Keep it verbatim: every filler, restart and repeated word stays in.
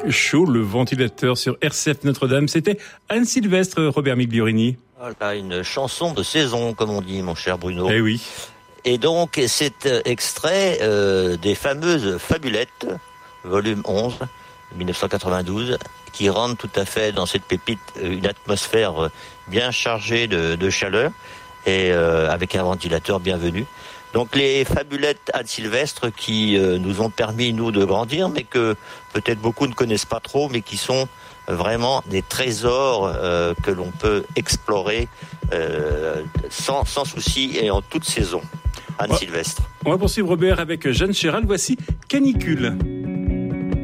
chaud, le ventilateur sur R C F Notre-Dame. C'était Anne Sylvestre, Robert Migliorini. Voilà, une chanson de saison, comme on dit, mon cher Bruno. Eh oui. Et donc, c'est extrait euh, des fameuses Fabulettes, volume onze, dix-neuf cent quatre-vingt-douze, qui rendent tout à fait dans cette pépite une atmosphère bien chargée de, de chaleur et euh, avec un ventilateur bienvenu. Donc les Fabulettes Anne Sylvestre qui euh, nous ont permis, nous, de grandir, mais que peut-être beaucoup ne connaissent pas trop, mais qui sont vraiment des trésors euh, que l'on peut explorer euh, sans, sans souci et en toute saison. Anne Ouais. Sylvestre. On va poursuivre, Robert, avec Jeanne Chéral. Voici Canicule.